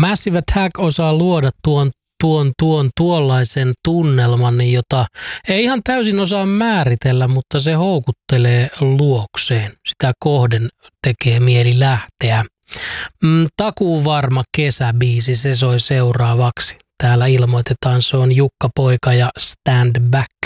Massive Attack osaa luoda tuollaisen tunnelman, jota ei ihan täysin osaa määritellä, mutta se houkuttelee luokseen. Sitä kohden tekee mieli lähteä. Takuuvarma kesäbiisi, se soi seuraavaksi. Täällä ilmoitetaan, se on Jukka Poika ja Stand Back.